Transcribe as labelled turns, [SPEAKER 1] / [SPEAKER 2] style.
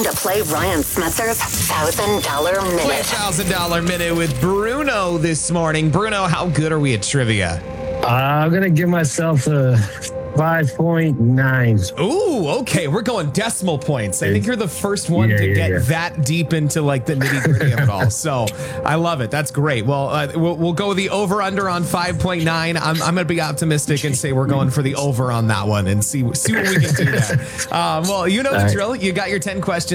[SPEAKER 1] time to play Ryan Smetzer's $1,000 Minute.
[SPEAKER 2] $1,000 Minute with Bruno this morning. Bruno, how good are we at trivia?
[SPEAKER 3] I'm going to give myself a 5.9.
[SPEAKER 2] Ooh, okay. We're going decimal points. I think you're the first one to get that deep into like the nitty gritty of it all. So I love it. That's great. Well, we'll go the over under on 5.9. I'm going to be optimistic and say we're going for the over on that one and see what we can do there. Well, you know the drill. You got your 10 questions.